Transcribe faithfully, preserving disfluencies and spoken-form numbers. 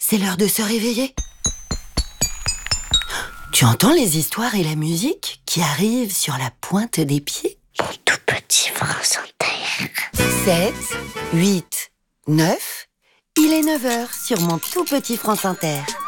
c'est l'heure de se réveiller. Tu entends les histoires et la musique qui arrivent sur la pointe des pieds? Mon tout petit France Inter. sept, huit, neuf, il est neuf heures sur mon tout petit France Inter.